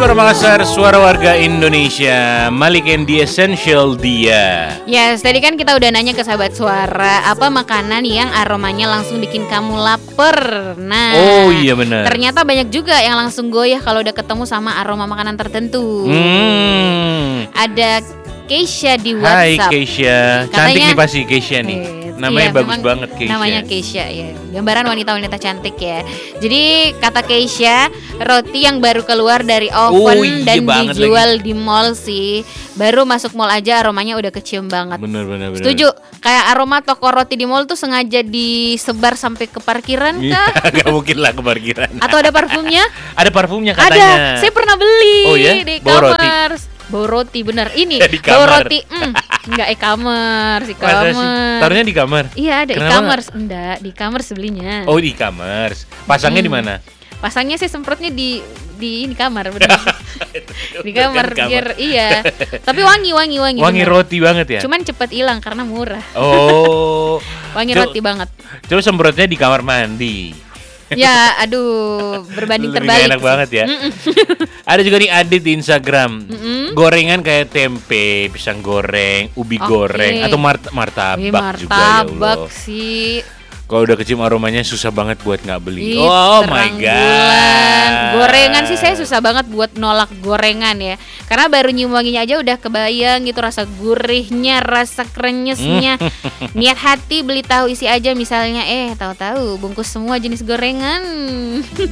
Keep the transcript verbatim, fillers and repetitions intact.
Suara Makassar, suara warga Indonesia. Malik and the Essential dia. Yes, tadi kan kita udah nanya ke sahabat suara, apa makanan yang aromanya langsung bikin kamu lapar. Nah, Oh iya benar. ternyata banyak juga yang langsung goyah kalau udah ketemu sama aroma makanan tertentu. Hmm. Ada Keisha di Hai WhatsApp. Keisha. Cantik Katanya- nih pasti Keisha nih. Eh, Namanya iya, bagus memang banget Keisha. Namanya Keisha ya. Gambaran wanita-wanita cantik ya. Jadi kata Keisha, roti yang baru keluar dari oven Oh, iya dan banget dijual di mall sih. Baru masuk mall aja aromanya udah kecium banget. Bener bener bener. Setuju. Kayak aroma toko roti di mall tuh sengaja disebar sampai ke parkiran Iya, kah? Gak mungkin lah ke parkiran. Atau ada parfumnya? Ada parfumnya katanya. Ada. Saya pernah beli Oh ya? di Bawa roti? e-commerce. Bawa roti bener ini. Di Bawa kamar. roti. Mm, enggak e-commerce, Masa sih? e-commerce. Taruhnya di kamar. Iya ada Kenapa e-commerce, enggak di e-commerce belinya. Oh di e-commerce. Pasangnya di Hmm. mana? Pasangnya sih semprotnya di di ini kamar bener. Di kamar biar iya. Tapi wangi wangi wangi. Wangi bener. roti banget ya. Cuman cepet hilang karena murah. Oh. Wangi Coba- roti banget. Terus semprotnya di kamar mandi. Ya, aduh, berbanding Lebih terbalik. enak sih. banget ya. Mm-mm. Ada juga nih Adit di Instagram. Mm-mm. Gorengan kayak tempe, pisang goreng, ubi Oke. goreng atau mart- martabak Wih, juga ya martabak Allah. sih. Kalau udah kecium aromanya susah banget buat nggak beli. Ih, Oh my terang god. bulan. Gorengan sih saya susah banget buat nolak gorengan ya. Karena baru nyium wanginya aja udah kebayang gitu rasa gurihnya, rasa krenyesnya. Niat hati beli tahu isi aja misalnya, eh tahu-tahu bungkus semua jenis gorengan.